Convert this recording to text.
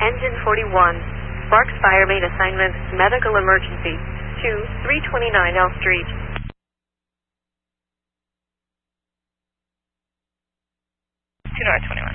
Engine 41. Sparks fire main assignment, medical emergency. 329 L Street. 2 North 21.